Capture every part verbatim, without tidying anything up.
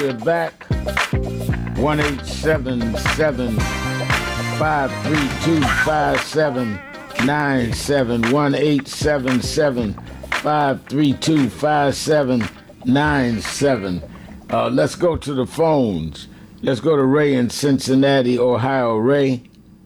We're back. one eight seven seven, five three two, five seven nine seven. one eight seven seven, five three two, five seven nine seven. Uh, let's go to the phones. Let's go to Ray in Cincinnati, Ohio. Ray.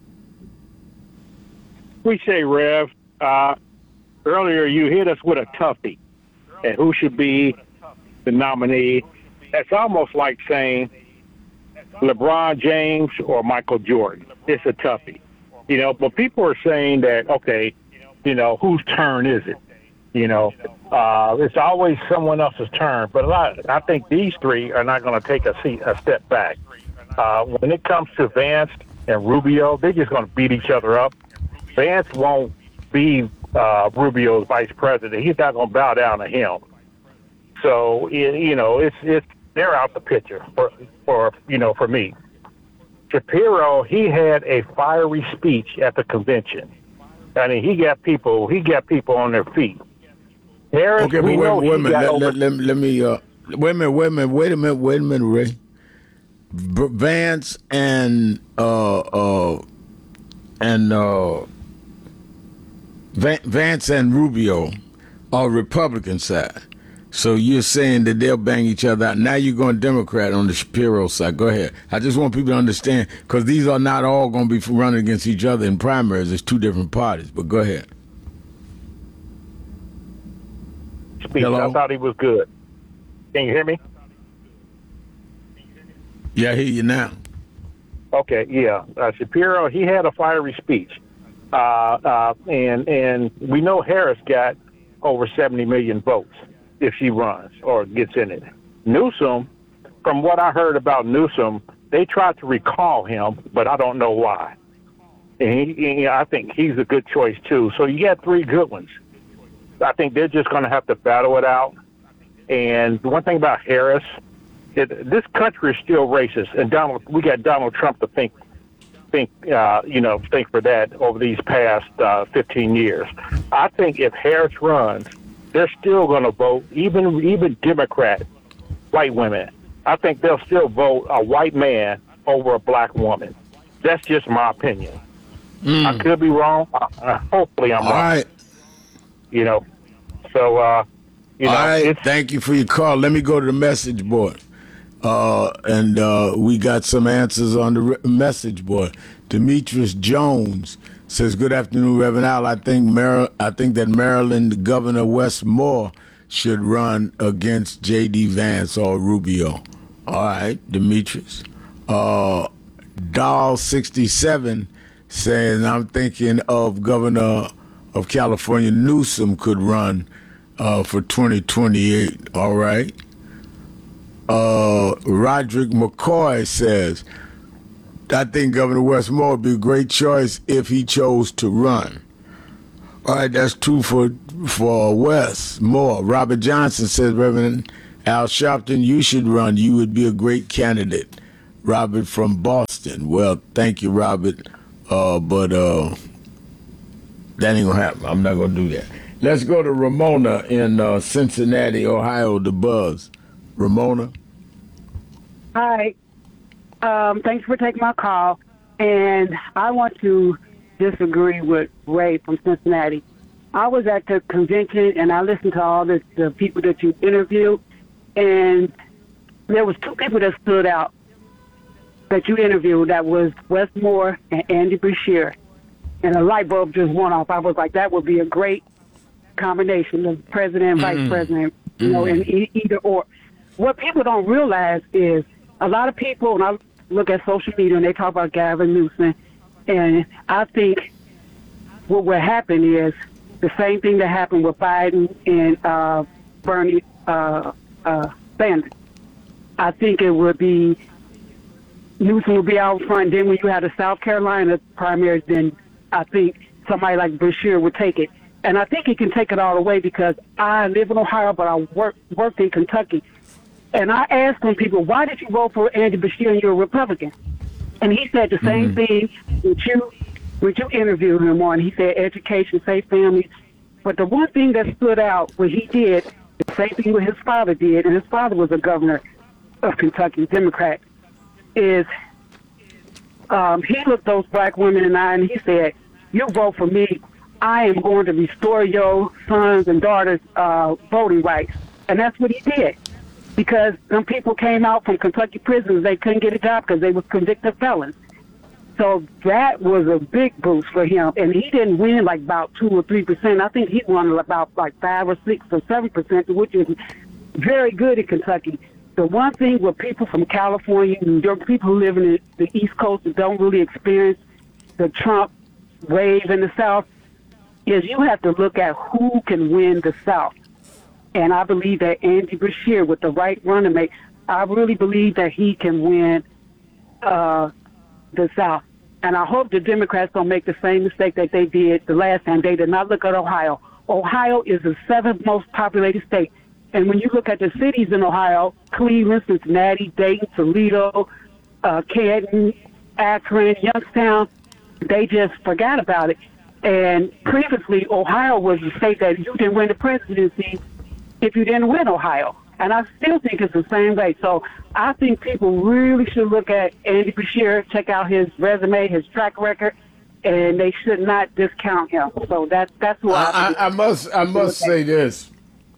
Appreciate Rev. Uh, earlier you hit us with a toughie and who should be the nominee. It's almost like saying LeBron James or Michael Jordan. It's a toughie, you know. But people are saying that, okay, you know, whose turn is it? You know, uh, it's always someone else's turn. But a lot, I think these three are not going to take a seat, a step back. Uh, when it comes to Vance and Rubio, they're just going to beat each other up. Vance won't be uh, Rubio's vice president. He's not going to bow down to him. So, you know, it's it's they're out the picture for, for you know, for me. Shapiro, he had a fiery speech at the convention. I mean, he got people he got people on their feet. Harris, okay, we but know wait, wait a he minute. got Let, over- let, let, let me, uh, wait a minute, wait a minute, wait a minute, wait a minute, Ray. B- Vance and, uh, uh, and, uh, Van- Vance and Rubio are Republican side. So you're saying that they'll bang each other out. Now you're going Democrat on the Shapiro side. Go ahead. I just want people to understand, because these are not all going to be running against each other in primaries. It's two different parties. But go ahead. speech. Hello? I thought he was good. Can you hear me? Yeah, I hear you now. Okay, yeah. Uh, Shapiro, he had a fiery speech. Uh, uh, and and we know Harris got over seventy million votes if she runs or gets in it. Newsom, from what I heard about Newsom, they tried to recall him, but I don't know why. And he, he, I think he's a good choice, too. So you got three good ones. I think they're just going to have to battle it out. And the one thing about Harris, it, this country is still racist, and Donald, we got Donald Trump to think, think, uh, you know, think for that over these past uh, fifteen years. I think if Harris runs, they're still going to vote, even even Democrat white women. I think they'll still vote a white man over a black woman. That's just my opinion. Mm. I could be wrong. Uh, hopefully, I'm All wrong. right. You know, so uh, you All know, right. it's, Thank you for your call. Let me go to the message board. Uh, and uh, we got some answers on the re- message board. Demetrius Jones says, "Good afternoon, Reverend Al. I think Mar- I think that Maryland Governor Wes Moore should run against J D. Vance or Rubio." All right, Demetrius. Uh, Doll sixty-seven saying, "I'm thinking of Governor of California Newsom could run uh, for twenty twenty-eight." All right. Uh, Roderick McCoy says, "I think Governor Wes Moore would be a great choice if he chose to run." All right, that's two for for Wes Moore. Robert Johnson says, "Reverend Al Sharpton, you should run. You would be a great candidate." Robert from Boston. Well, thank you, Robert. Uh, but uh, that ain't gonna happen. I'm not gonna do that. Let's go to Ramona in uh, Cincinnati, Ohio, the Buzz. Ramona. Hi. Um, thanks for taking my call. And I want to disagree with Ray from Cincinnati. I was at the convention and I listened to all the, the people that you interviewed, and there was two people that stood out that you interviewed. That was Wes Moore and Andy Beshear. And a light bulb just went off. I was like, that would be a great combination of president and vice Mm. president, you know, in e- either or. What people don't realize is a lot of people, when I look at social media and they talk about Gavin Newsom, and I think what will happen is the same thing that happened with Biden and uh, Bernie uh, uh, Sanders. I think it would be Newsom would be out front. Then when you had the South Carolina primaries, then I think somebody like Beshear would take it. And I think he can take it all the way because I live in Ohio, but I work worked in Kentucky. And I asked some people, why did you vote for Andy Beshear and you're a Republican? And he said the same Mm-hmm. thing that you, when you interviewed him on. He said education, safe families. But the one thing that stood out, what he did, the same thing what his father did, and his father was a governor of Kentucky, Democrat, is um, he looked those black women in the eye and he said, "You vote for me, I am going to restore your sons and daughters' uh, voting rights." And that's what he did. Because some people came out from Kentucky prisons, they couldn't get a job because they were convicted felons. So that was a big boost for him. And he didn't win like about two or three percent. I think he won about like five or six or seven percent, which is very good in Kentucky. The one thing with people from California, New York, people who live in the, the East Coast that don't really experience the Trump wave in the South is you have to look at who can win the South. And I believe that Andy Beshear, with the right running mate, I really believe that he can win uh, the South. And I hope the Democrats don't make the same mistake that they did the last time. They did not look at Ohio. Ohio is the seventh most populated state. And when you look at the cities in Ohio, Cleveland, Cincinnati, Dayton, Toledo, uh, Canton, Akron, Youngstown, they just forgot about it. And previously, Ohio was the state that you didn't win the presidency if you didn't win Ohio. And I still think it's the same way. So I think people really should look at Andy Beshear, check out his resume, his track record, and they should not discount him. So that, that's who I, I, I, I must I must say this.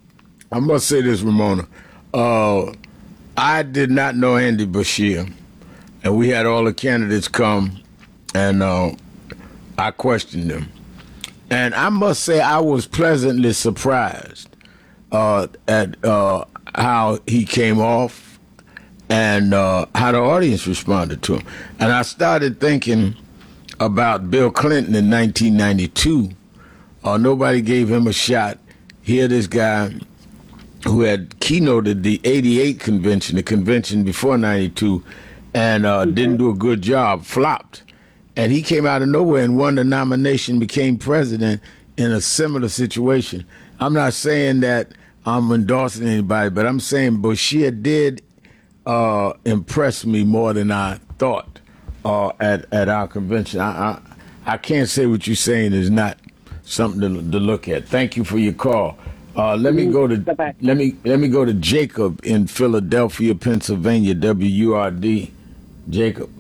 I must say this, Ramona. Uh, I did not know Andy Beshear, and we had all the candidates come, and uh, I questioned them. And I must say I was pleasantly surprised Uh, at uh, how he came off and uh, how the audience responded to him. And I started thinking about Bill Clinton in nineteen ninety-two. Uh, nobody gave him a shot. Here this guy who had keynoted the eighty-eight convention, the convention before ninety-two, and uh, mm-hmm. didn't do a good job, flopped. And he came out of nowhere and won the nomination, became president in a similar situation. I'm not saying that I'm endorsing anybody, but I'm saying Beshear did uh, impress me more than I thought uh, at at our convention. I, I I can't say what you're saying is not something to, to look at. Thank you for your call. Uh, let me go to Bye-bye. let me let me go to Jacob in Philadelphia, Pennsylvania. W U R D, Jacob.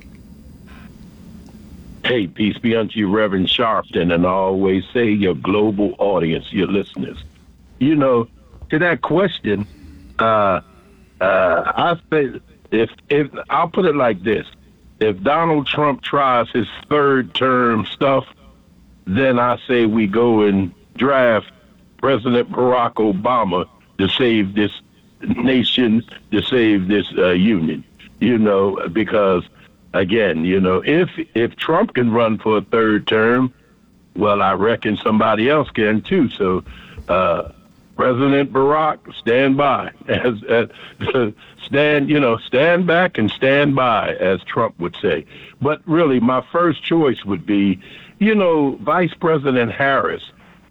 Hey, peace be unto you, Reverend Sharpton, and I always say your global audience, your listeners. You know, to that question, uh, uh, I say if if I'll put it like this: if Donald Trump tries his third term stuff, then I say we go and draft President Barack Obama to save this nation, to save this uh, union. You know, because. Again, you know, if if Trump can run for a third term, well, I reckon somebody else can too. So, uh, President Barack, stand by, as, as stand, you know, stand back and stand by, as Trump would say. But really, my first choice would be, you know, Vice President Harris.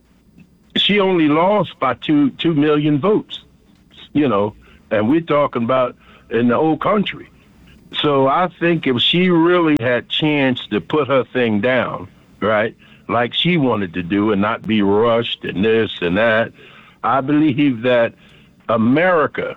She only lost by two two million votes, you know, and we're talking about in the whole country. So I think if she really had chance to put her thing down, right, like she wanted to do and not be rushed and this and that, I believe that America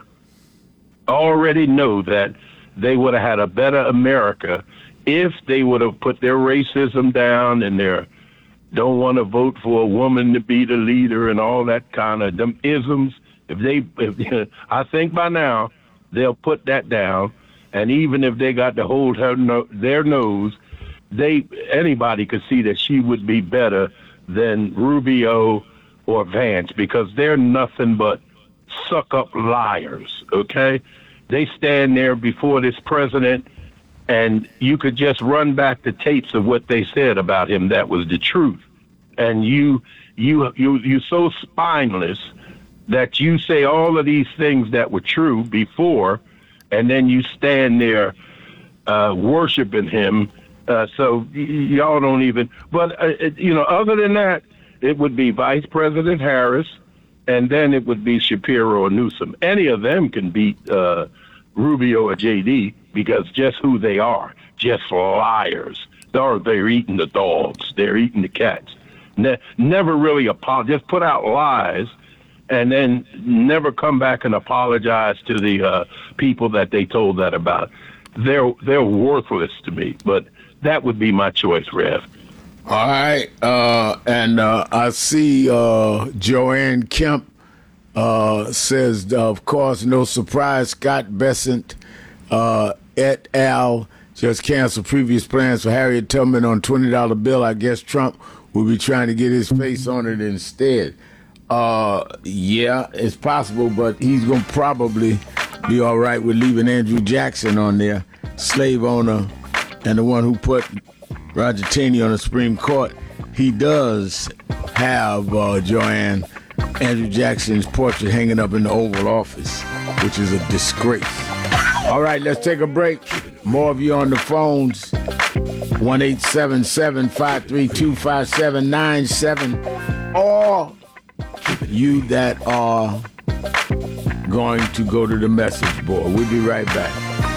already know that they would have had a better America if they would have put their racism down and their don't want to vote for a woman to be the leader and all that kind of them isms. If they, if, I think by now they'll put that down. And even if they got to hold her no, their nose, they anybody could see that she would be better than Rubio or Vance because they're nothing but suck-up liars, okay? They stand there before this president, and you could just run back the tapes of what they said about him. That was the truth. And you, you, you, you're so spineless that you say all of these things that were true before, and then you stand there uh, worshiping him. Uh, so y- y'all don't even, but, uh, it, you know, other than that, it would be Vice President Harris, and then it would be Shapiro or Newsom. Any of them can beat uh, Rubio or J D because just who they are, just liars. They're, they're eating the dogs. They're eating the cats. Ne- never really apologize, just put out lies and then never come back and apologize to the uh, people that they told that about. They're they're worthless to me, but that would be my choice, Rev. All right, uh, and uh, I see uh, Joanne Kemp uh, says, of course, no surprise, Scott Bessent uh, et al. Just canceled previous plans for Harriet Tubman on twenty dollar bill. I guess Trump will be trying to get his face on it instead. Uh, yeah, it's possible, but he's going to probably be all right with leaving Andrew Jackson on there, slave owner, and the one who put Roger Taney on the Supreme Court. He does have, uh, Joanne, Andrew Jackson's portrait hanging up in the Oval Office, which is a disgrace. All right, let's take a break. More of you on the phones. one eight seven seven, five three two, five seven nine seven. Or you that are going to go to the message board. We'll be right back.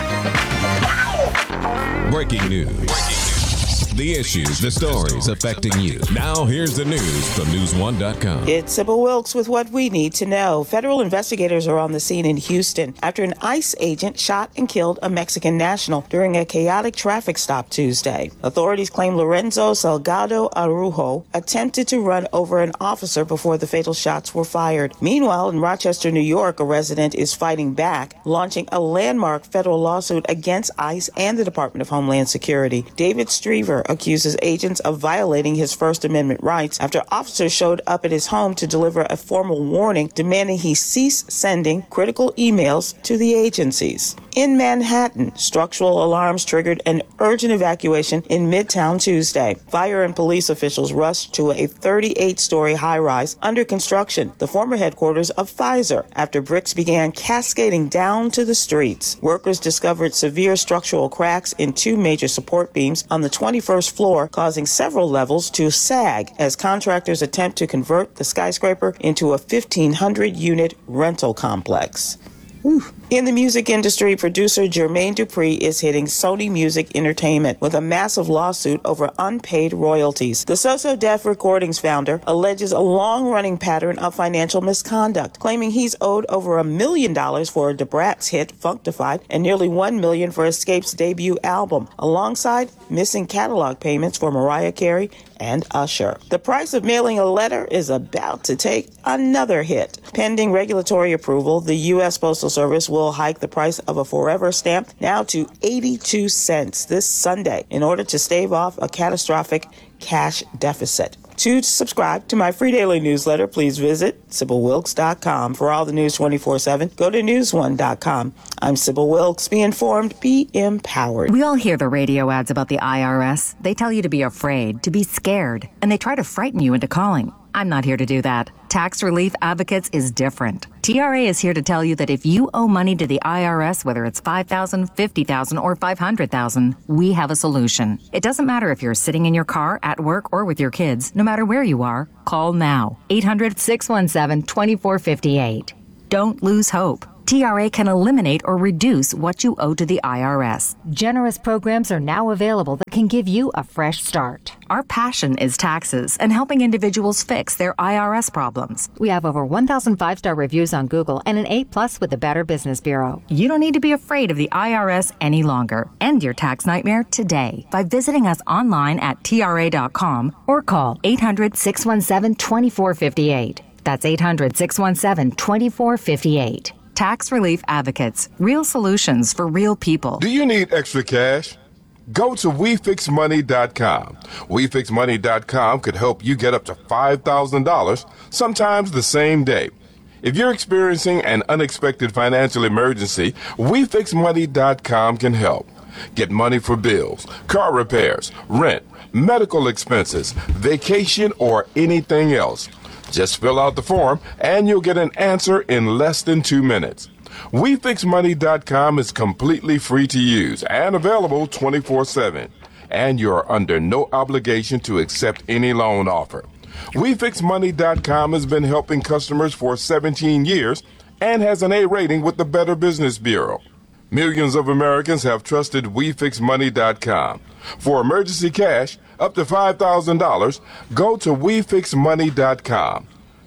Breaking news. Breaking news. The issues, the stories affecting you. Now here's the news from news one dot com. It's Sybil Wilkes with what we need to know. Federal investigators are on the scene in Houston after an ICE agent shot and killed a Mexican national during a chaotic traffic stop Tuesday. Authorities claim Lorenzo Salgado Araujo attempted to run over an officer before the fatal shots were fired. Meanwhile, in Rochester, New York, a resident is fighting back, launching a landmark federal lawsuit against ICE and the Department of Homeland Security. David Strever accuses agents of violating his First Amendment rights after officers showed up at his home to deliver a formal warning demanding he cease sending critical emails to the agencies. In Manhattan, structural alarms triggered an urgent evacuation in Midtown Tuesday. Fire and police officials rushed to a thirty-eight story high-rise under construction, the former headquarters of Pfizer, after bricks began cascading down to the streets. Workers discovered severe structural cracks in two major support beams on the twenty-first floor, causing several levels to sag as contractors attempt to convert the skyscraper into a fifteen hundred unit rental complex. Whew. In the music industry, producer Jermaine Dupri is hitting Sony Music Entertainment with a massive lawsuit over unpaid royalties. The So So Def Recordings founder alleges a long-running pattern of financial misconduct, claiming he's owed over a million dollars for Da Brat's hit Functified and nearly one million dollars for Escape's debut album, alongside missing catalog payments for Mariah Carey and Usher. The price of mailing a letter is about to take another hit. Pending regulatory approval, the U S Postal Service will hike the price of a forever stamp now to eighty-two cents this Sunday in order to stave off a catastrophic cash deficit. To subscribe to my free daily newsletter, please visit Sybil Wilkes dot com. For all the news twenty-four seven, go to news one dot com. I'm Sybil Wilkes. Be informed, be empowered. We all hear the radio ads about the I R S. They tell you to be afraid, to be scared, and they try to frighten you into calling. I'm not here to do that. Tax Relief Advocates is different. T R A is here to tell you that if you owe money to the I R S, whether it's five thousand dollars, fifty thousand dollars, or five hundred thousand dollars, we have a solution. It doesn't matter if you're sitting in your car, at work, or with your kids. No matter where you are, call now. eight hundred, six one seven, two four five eight. Don't lose hope. T R A can eliminate or reduce what you owe to the I R S. Generous programs are now available that can give you a fresh start. Our passion is taxes and helping individuals fix their I R S problems. We have over one thousand five-star reviews on Google and an A plus with the Better Business Bureau. You don't need to be afraid of the I R S any longer. End your tax nightmare today by visiting us online at T R A dot com or call eight hundred, six one seven, two four five eight. That's eight hundred, six one seven, two four five eight. Tax Relief Advocates. Real solutions for real people. Do you need extra cash? Go to we fix money dot com. we fix money dot com could help you get up to five thousand dollars, sometimes the same day. If you're experiencing an unexpected financial emergency, we fix money dot com can help. Get money for bills, car repairs, rent, medical expenses, vacation, or anything else. Just fill out the form and you'll get an answer in less than two minutes. we fix money dot com is completely free to use and available twenty-four seven. And you're under no obligation to accept any loan offer. we fix money dot com has been helping customers for seventeen years and has an A rating with the Better Business Bureau. Millions of Americans have trusted we fix money dot com. For emergency cash, up to five thousand dollars, go to we fix money dot com.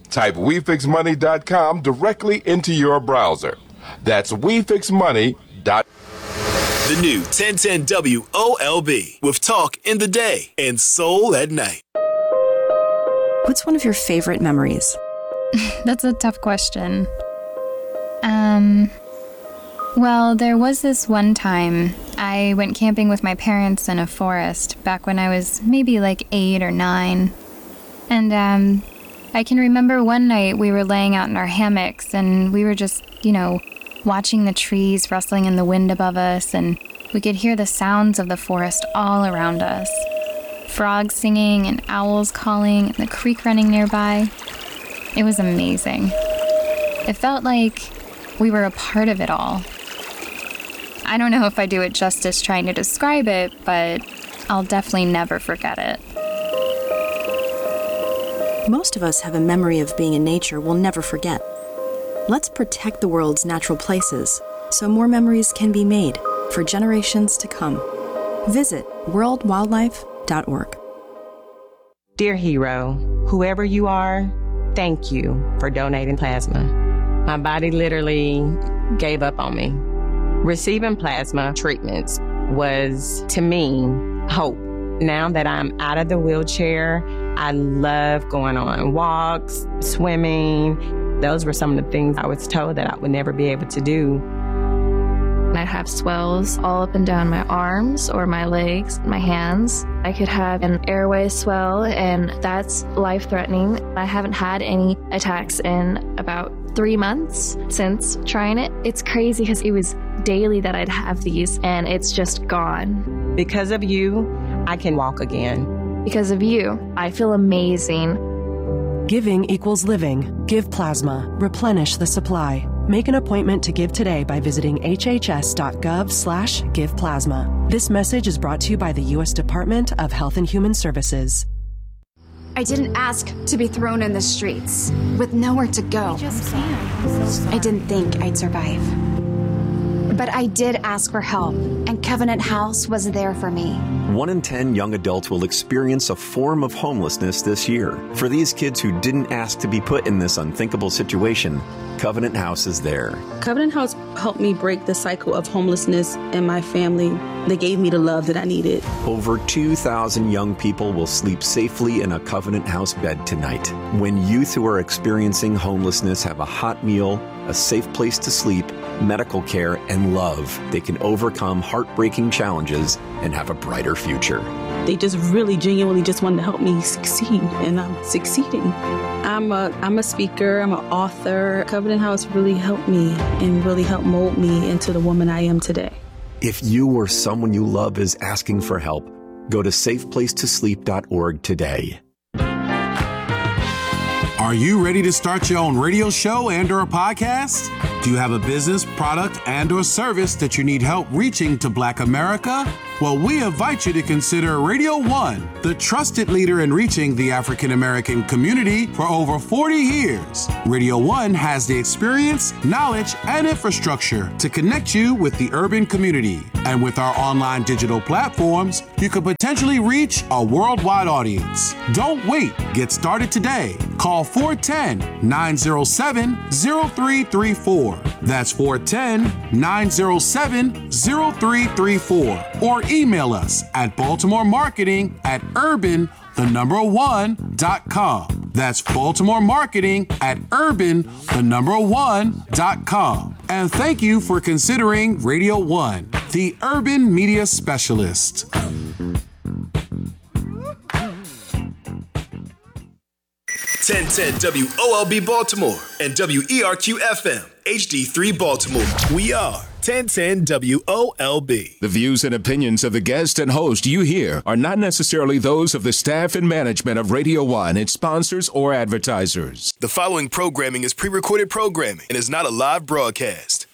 Type we fix money dot com directly into your browser. That's we fix money dot com. The new ten ten W O L B with talk in the day and soul at night. What's one of your favorite memories? That's a tough question. Um, well, there was this one time I went camping with my parents in a forest back when I was maybe like eight or nine. And um, I can remember one night we were laying out in our hammocks and we were just, you know, watching the trees rustling in the wind above us, and we could hear the sounds of the forest all around us. Frogs singing and owls calling and the creek running nearby. It was amazing. It felt like we were a part of it all. I don't know if I do it justice trying to describe it, but I'll definitely never forget it. Most of us have a memory of being in nature we'll never forget. Let's protect the world's natural places so more memories can be made for generations to come. Visit world wildlife dot org. Dear hero, whoever you are, thank you for donating plasma. My body literally gave up on me. Receiving plasma treatments was, to me, hope. Now that I'm out of the wheelchair, I love going on walks, swimming. Those were some of the things I was told that I would never be able to do. I'd have swells all up and down my arms or my legs, my hands. I could have an airway swell, and that's life-threatening. I haven't had any attacks in about three months since trying it. It's crazy because it was daily that I'd have these, and it's just gone. Because of you, I can walk again. Because of you, I feel amazing. Giving equals living. Give plasma. Replenish the supply. Make an appointment to give today by visiting hhs.gov slash give plasma. This message is brought to you by the U S Department of Health and Human Services. I didn't ask to be thrown in the streets with nowhere to go. I didn't think I'd survive. But I did ask for help, and Covenant House was there for me. One in ten young adults will experience a form of homelessness this year. For these kids who didn't ask to be put in this unthinkable situation, Covenant House is there. Covenant House helped me break the cycle of homelessness in my family. They gave me the love that I needed. Over two thousand young people will sleep safely in a Covenant House bed tonight. When youth who are experiencing homelessness have a hot meal, a safe place to sleep, medical care, and love, they can overcome heartbreaking challenges and have a brighter future. They just really genuinely just wanted to help me succeed, and I'm succeeding. I'm a I'm a speaker, I'm an author. Covenant House really helped me and really helped mold me into the woman I am today. If you or someone you love is asking for help, go to safe place to sleep dot org today. Are you ready to start your own radio show and or a podcast? Do you have a business, product, and or service that you need help reaching to Black America? Well, we invite you to consider Radio One, the trusted leader in reaching the African American community for over forty years. Radio One has the experience, knowledge, and infrastructure to connect you with the urban community. And with our online digital platforms, you could potentially reach a worldwide audience. Don't wait. Get started today. Call four one zero, nine zero seven, zero three three four. That's four one zero, nine zero seven, zero three three four. Or email us at Baltimore Marketing at urban, the number one, dot com. That's Baltimore Marketing at urban, the number one, dot com. And thank you for considering Radio One, the urban media specialist. ten ten W O L B Baltimore and W E R Q F M H D three Baltimore. We are ten ten W O L B. The views and opinions of the guest and host you hear are not necessarily those of the staff and management of Radio One, its sponsors, or advertisers. The following programming is pre-recorded programming and is not a live broadcast.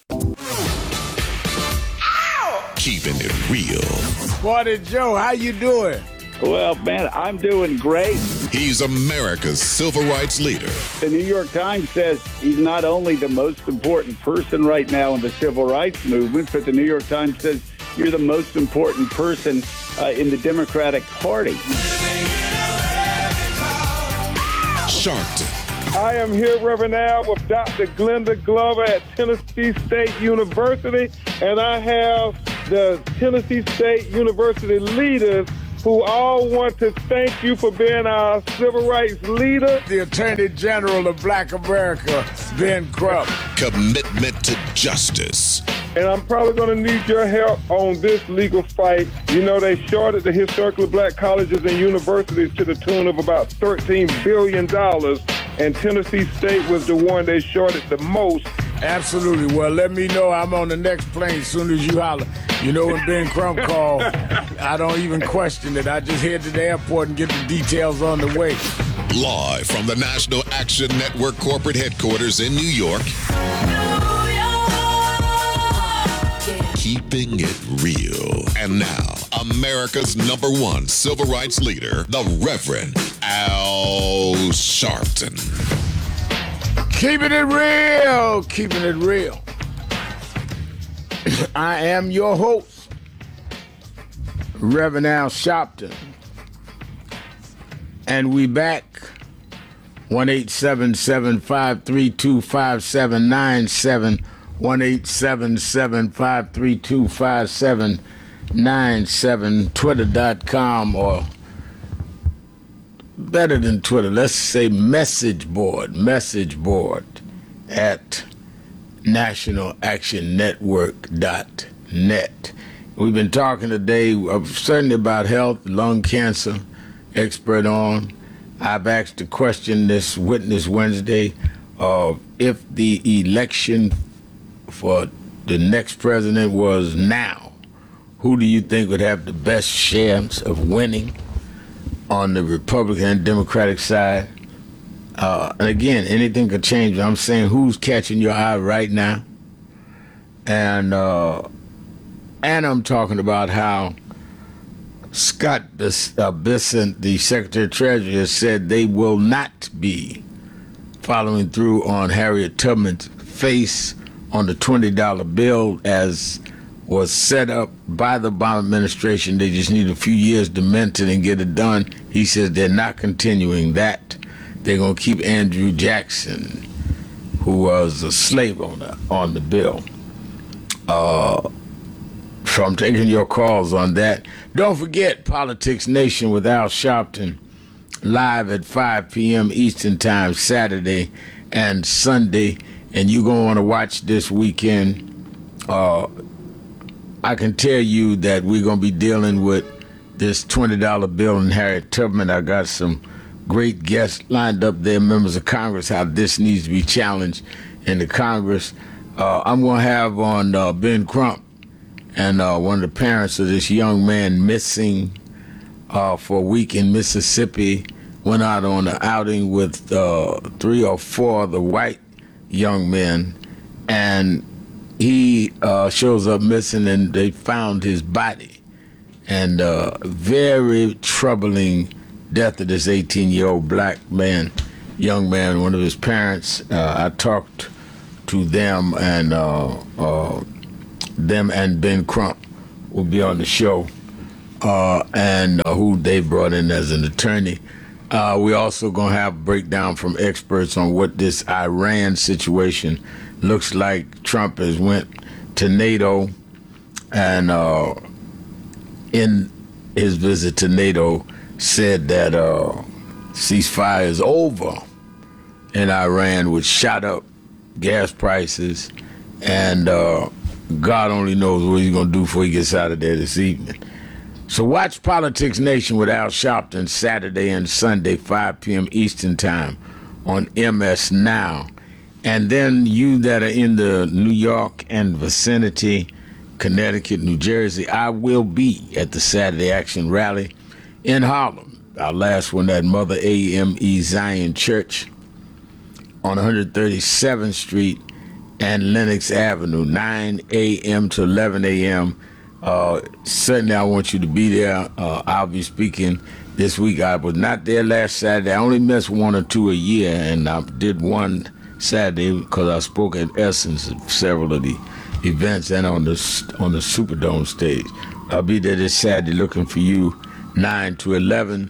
Keeping it real. Morning, Joe. How you doing? Well, man, I'm doing great. He's America's civil rights leader. The New York Times says he's not only the most important person right now in the civil rights movement, but the New York Times says you're the most important person uh, in the Democratic Party. Sharpton. I am here, Reverend Al, with Doctor Glenda Glover at Tennessee State University, and I have the Tennessee State University leaders who all want to thank you for being our civil rights leader. The Attorney General of Black America, Ben Crump. Commitment to justice. And I'm probably going to need your help on this legal fight. You know, they shorted the historically black colleges and universities to the tune of about thirteen billion dollars, and Tennessee State was the one they shorted the most. Absolutely. Well, let me know. I'm on the next plane as soon as you holler. You know, when Ben Crump called, I don't even question it. I just head to the airport and get the details on the way. Live from the National Action Network corporate headquarters in New York. Keeping it real. And now, America's number one civil rights leader, the Reverend Al Sharpton. Keeping it real, keeping it real. I am your host, Reverend Al Sharpton. And we back. one eight seven seven, five three two, five seven nine seven. one eight seven seven, five three two, five seven nine seven. Twitter dot com, or better than Twitter, let's say message board, message board at national action network dot net. We've been talking today uh, certainly about health, lung cancer, expert on. I've asked a question this Witness Wednesday of if the election for the next president was now, who do you think would have the best chance of winning on the Republican and Democratic side? Uh, and again, anything could change. I'm saying who's catching your eye right now. And uh, and I'm talking about how Scott Bis- uh, Bessent, the Secretary of Treasury, has said they will not be following through on Harriet Tubman's face on the twenty dollar bill as was set up by the Obama administration. They just need a few years to mint it and get it done. He says they're not continuing that. They're going to keep Andrew Jackson, who was a slave owner, on the bill. Uh, so I'm taking your calls on that. Don't forget Politics Nation with Al Sharpton, live at five p.m. Eastern Time, Saturday and Sunday. And you're going to want to watch this weekend. Uh, I can tell you that we're going to be dealing with this twenty dollar bill and Harriet Tubman. I got some great guests lined up there, members of Congress, how this needs to be challenged in the Congress. Uh, I'm going to have on uh, Ben Crump and uh, one of the parents of this young man missing uh, for a week in Mississippi. Went out on an outing with uh, three or four of the white young men, and he uh, shows up missing, and they found his body. And uh, very troubling death of this eighteen-year-old black man, young man, one of his parents. Uh, I talked to them, and uh, uh, them and Ben Crump will be on the show, uh, and uh, who they brought in as an attorney. Uh, we're also going to have a breakdown from experts on what this Iran situation looks like. Trump has went to NATO, and uh, in his visit to NATO said that uh, ceasefire is over in Iran, which shot up gas prices, and uh, God only knows what he's going to do before he gets out of there this evening. So watch Politics Nation with Al Sharpton Saturday and Sunday, five p.m. Eastern Time on M S Now. And then you that are in the New York and vicinity, Connecticut, New Jersey, I will be at the Saturday Action Rally in Harlem. Our last one at Mother A M E Zion Church on one thirty-seventh Street and Lenox Avenue, nine a.m. to eleven a.m. Uh, certainly I want you to be there. Uh, I'll be speaking this week. I was not there last Saturday. I only missed one or two a year, and I did one Saturday because I spoke at Essence at several of the events and on the on the Superdome stage. I'll be there this Saturday looking for you, nine to eleven.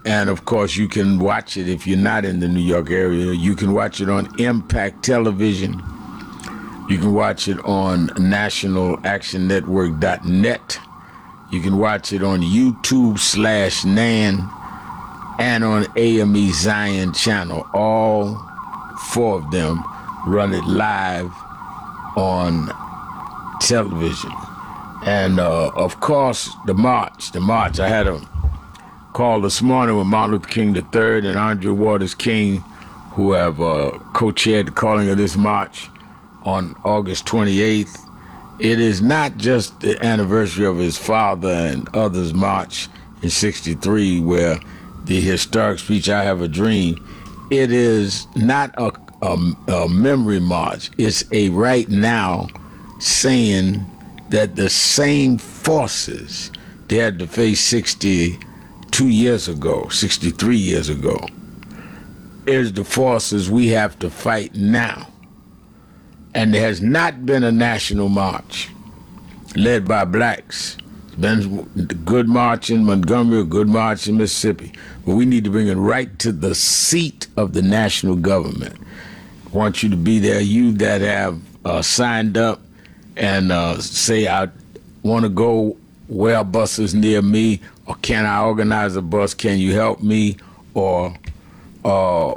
and of course, you can watch it if you're not in the New York area. You can watch it on Impact Television. You can watch it on national action network dot net. You can watch it on YouTube slash Nan and on A M E Zion channel. All four of them run it live on television. And uh, of course, the march, the march. I had a call this morning with Martin Luther King the third and Andre Waters King, who have uh, co-chaired the calling of this march on August twenty-eighth. It is not just the anniversary of his father and others' march in sixty-three, where the historic speech, I Have a Dream. It is not a, a, a memory march. It's a right now saying that the same forces they had to face sixty-two years ago, sixty-three years ago, is the forces we have to fight now. And there has not been a national march led by blacks. It's been a good march in Montgomery, a good march in Mississippi. But we need to bring it right to the seat of the national government. I want you to be there, you that have uh, signed up and uh, say, I want to go where a bus is near me, or can I organize a bus? Can you help me? Or uh,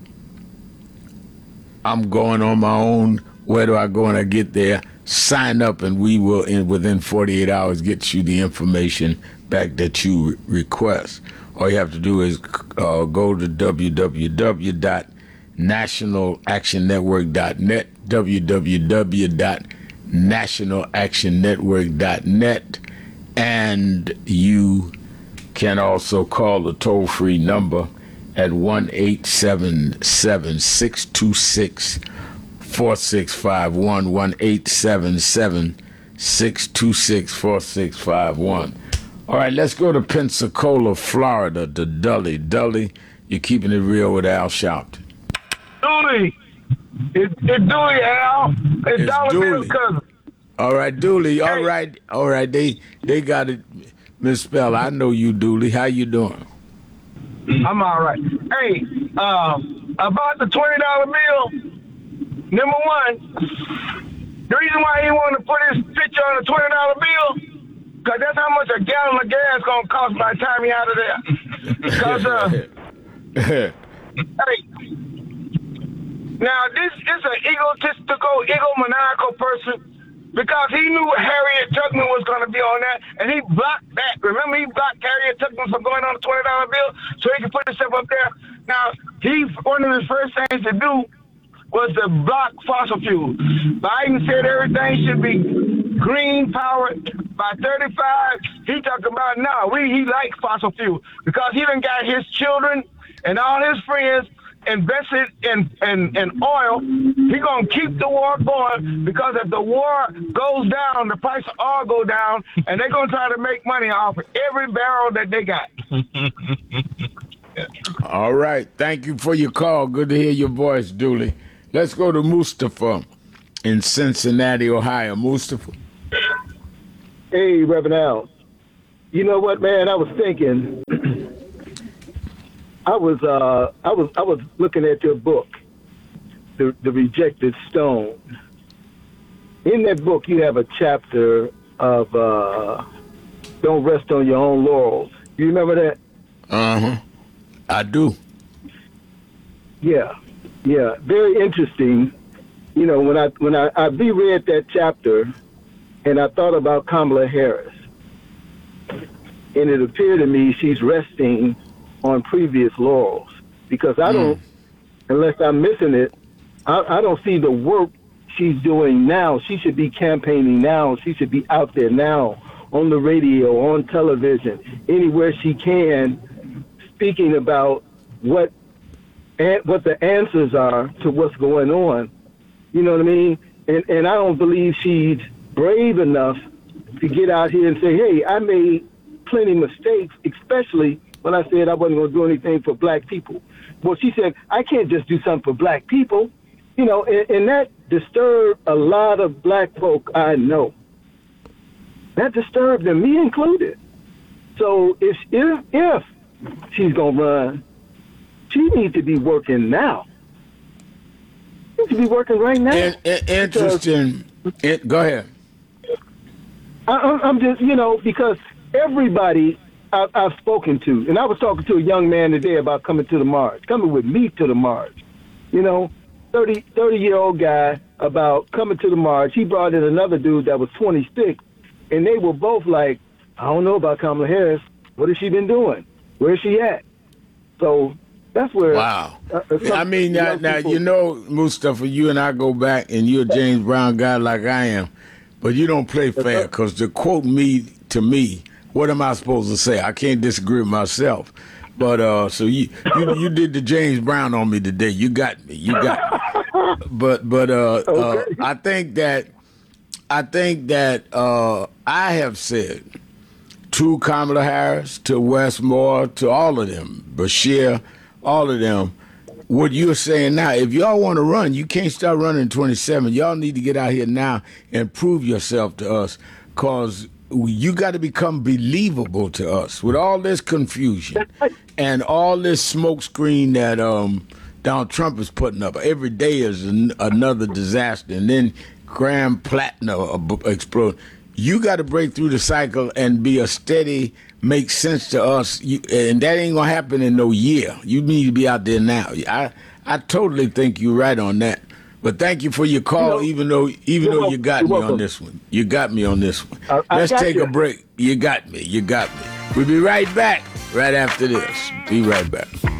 I'm going on my own. Where do I go when I get there? Sign up and we will, in within forty-eight hours, get you the information back that you re- request. All you have to do is uh, go to w w w dot national action network dot net, w w w dot national action network dot net, and you can also call the toll-free number at one eight seven seven, six two six, four six five one, one eight seven seven, six two six, four six five one. All right, let's go to Pensacola, Florida, to Dully. Dully, you're keeping it real with Al Sharpton. Dooley. It's, it's Dooley, Al. It's, It's Dollar Dooley. Bill's cousin. All right, Dooley. All right, all right. They they got it misspelled. I know you, Dooley. How you doing? I'm all right. Hey, um, about the twenty dollar bill, number one, the reason why he wanted to put his picture on the twenty dollar bill, because that's how much a gallon of gas going to cost by the time he out of there. Because, uh, hey, now this is an egotistical, egomaniacal person, because he knew Harriet Tubman was going to be on that, and he blocked that. Remember, he blocked Harriet Tubman from going on the twenty dollar bill so he could put himself up there. Now, he one of his first things to do was to block fossil fuels. Biden said everything should be green powered. By thirty-five, he talking about, no, we he likes fossil fuel because he done got his children and all his friends invested in, in, in oil. He gonna keep the war going, because if the war goes down, the price of oil go down, and they're gonna try to make money off of every barrel that they got. All right. Thank you for your call. Good to hear your voice, Dooley. Let's go to Mustafa in Cincinnati, Ohio. Mustafa. Hey, Reverend Al. You know what, man? I was thinking. I was uh, I was I was looking at your book, the the Rejected Stone. In that book, you have a chapter of uh, "Don't Rest on Your Own Laurels." You remember that? Uh huh. I do. Yeah, yeah. Very interesting. You know, when I when I, I reread that chapter, and I thought about Kamala Harris, and it appeared to me she's resting on previous laurels, because I don't, mm. unless I'm missing it, I, I don't see the work she's doing now. She should be campaigning now. She should be out there now, on the radio, on television, anywhere she can, speaking about what what the answers are to what's going on. You know what I mean? And and I don't believe she's brave enough to get out here and say, hey, I made plenty mistakes, especially when I said I wasn't going to do anything for black people. Well, she said, I can't just do something for black people. You know, and, and that disturbed a lot of black folk I know. That disturbed them, me included. So if, if, if she's going to run. She needs to be working now. She needs to be working right now. In, in, interesting. It, go ahead. I, I'm just, you know, because everybody I, I've spoken to, and I was talking to a young man today about coming to the march, coming with me to the march. You know, thirty, thirty-year-old guy about coming to the march. He brought in another dude that was twenty-six, and they were both like, I don't know about Kamala Harris. What has she been doing? Where's she at? So that's where. Wow. Uh, I mean, now, now you know, Mustafa, you and I go back, and you're a James Brown guy like I am, but you don't play fair, because to quote me to me, what am I supposed to say? I can't disagree with myself. But uh, so you, you you did the James Brown on me today. You got me. You got me. But but uh, okay. uh, I think that I think that uh, I have said to Kamala Harris, to Wes Moore, to all of them, Bashir, all of them, what you're saying now. If y'all want to run, you can't start running in twenty-seven. Y'all need to get out here now and prove yourself to us, cause you got to become believable to us with all this confusion and all this smokescreen that um, Donald Trump is putting up. Every day is an, another disaster, and then Grand Platinum explode. You got to break through the cycle and be a steady, make sense to us, you, and that ain't gonna happen in no year. You need to be out there now. I I totally think you're right on that. But thank you for your call, you know, even though even though you got me welcome. on this one. You got me on this one. I, I Let's take you. a break. You got me. You got me. We'll be right back right after this. Be right back.